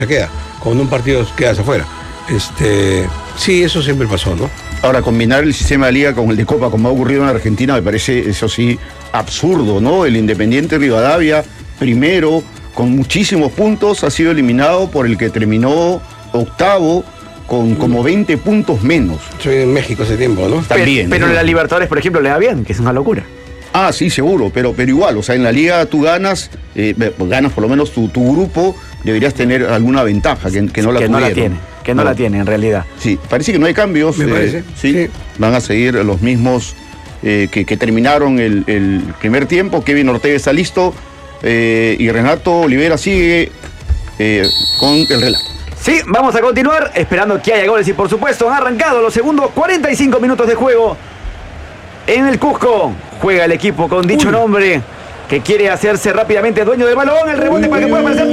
se queda. Cuando un partido quedas afuera. Sí, eso siempre pasó, ¿no? Ahora, combinar el sistema de liga con el de Copa, como ha ocurrido en Argentina, me parece, eso sí, absurdo, ¿no? El Independiente Rivadavia, primero, con muchísimos puntos, ha sido eliminado por el que terminó octavo, con como 20 puntos menos. Soy en México hace tiempo, ¿no? También. Pero en la Libertadores, por ejemplo, le da bien, que es una locura. Ah, sí, seguro, pero igual, o sea, en la liga tú ganas por lo menos tu grupo, deberías tener alguna ventaja que no la tuvieron. Que no la tiene en realidad. Sí, parece que no hay cambios. Me parece. Sí, van a seguir los mismos que terminaron el primer tiempo. Kevin Ortega está listo y Renato Olivera sigue con el relato. Sí, vamos a continuar esperando que haya goles y por supuesto han arrancado los segundos 45 minutos de juego en el Cusco. Juega el equipo con dicho nombre que quiere hacerse rápidamente dueño del balón. El rebote para que pueda aparecer